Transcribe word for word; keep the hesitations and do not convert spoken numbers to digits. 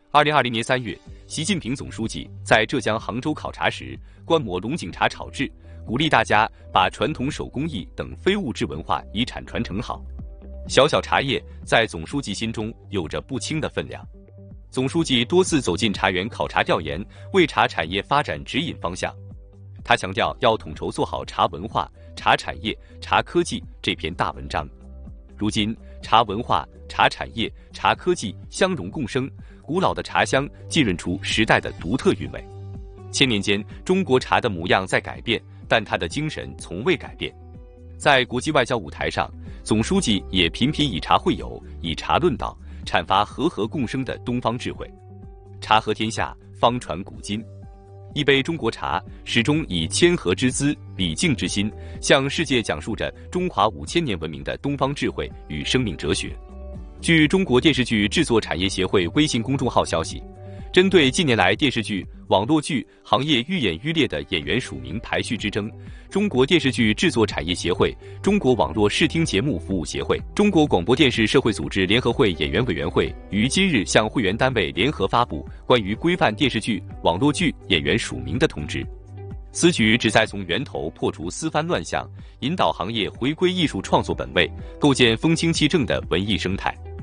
二零二零年三月，习近平总书记在浙江杭州考察时，观摩龙井茶炒制，鼓励大家把传统手工艺等非物质文化遗产传承好。小小茶叶在总书记心中有着不轻的分量。总书记多次走进茶园考察调研，为茶产业发展指引方向。他强调要统筹做好茶文化、茶产业、茶科技这篇大文章。如今，茶文化、茶产业、茶科技相融共生，古老的茶香浸润出时代的独特韵味。千年间，中国茶的模样在改变，但它的精神从未改变。在国际外交舞台上，总书记也频频以茶会友，以茶论道，阐发和合共生的东方智慧。茶和天下，方传古今。一杯中国茶，始终以谦和之姿、礼敬之心，向世界讲述着中华五千年文明的东方智慧与生命哲学。据中国电视剧制作产业协会微信公众号消息，针对近年来电视剧、网络剧行业愈演愈烈的演员署名排序之争，中国电视剧制作产业协会、中国网络视听节目服务协会、中国广播电视社会组织联合会演员委员会于今日向会员单位联合发布关于规范电视剧、网络剧演员署名的通知。此举旨在从源头破除丝番乱象，引导行业回归艺术创作本位，构建风清气正的文艺生态。